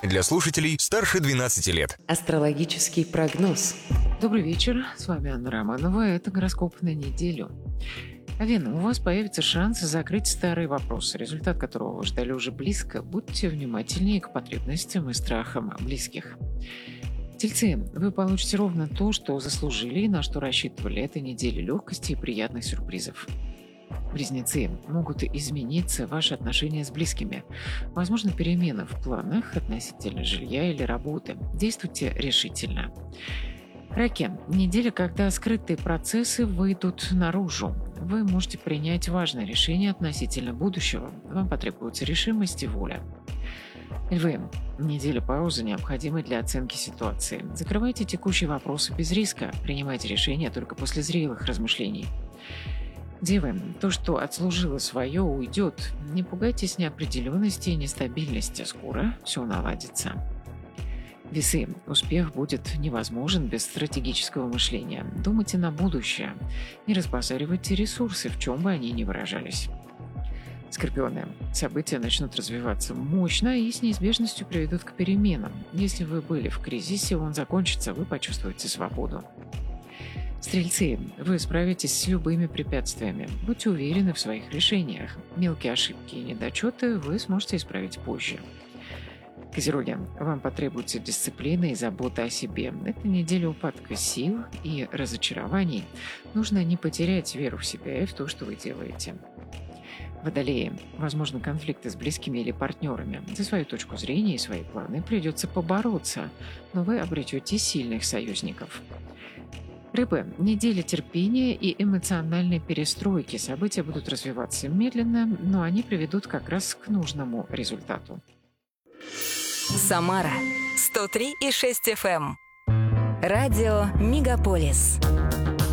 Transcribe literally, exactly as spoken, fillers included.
для слушателей старше двенадцати лет. Астрологический прогноз. Добрый вечер, с вами Анна Романова, это гороскоп на неделю. Овен, у вас появится шанс закрыть старые вопросы, результат которого вы ждали уже близко. Будьте внимательнее к потребностям и страхам близких. Тельцы, вы получите ровно то, что заслужили и на что рассчитывали. Это неделя легкости и приятных сюрпризов. Близнецы, могут измениться ваши отношения с близкими. Возможно, перемены в планах относительно жилья или работы. Действуйте решительно. Раки, неделя, когда скрытые процессы выйдут наружу. Вы можете принять важное решение относительно будущего. Вам потребуется решимость и воля. Львы, неделя паузы необходимы для оценки ситуации. Закрывайте текущие вопросы без риска. Принимайте решения только после зрелых размышлений. Девы, то, что отслужило свое, уйдет. Не пугайтесь неопределенности и нестабильности. Скоро все наладится. Весы. Успех будет невозможен без стратегического мышления. Думайте на будущее. Не разбазаривайте ресурсы, в чем бы они ни выражались. Скорпионы. События начнут развиваться мощно и с неизбежностью приведут к переменам. Если вы были в кризисе, он закончится, вы почувствуете свободу. Стрельцы, вы справитесь с любыми препятствиями. Будьте уверены в своих решениях. Мелкие ошибки и недочеты вы сможете исправить позже. Козероги, вам потребуется дисциплина и забота о себе. Это неделя упадка сил и разочарований. Нужно не потерять веру в себя и в то, что вы делаете. Водолеи, возможно, конфликты с близкими или партнерами. За свою точку зрения и свои планы придется побороться, но вы обретете сильных союзников. Рыбы, неделя терпения и эмоциональной перестройки. События будут развиваться медленно, но они приведут как раз к нужному результату. Самара сто три и шесть эф эм. Радио Мегаполис.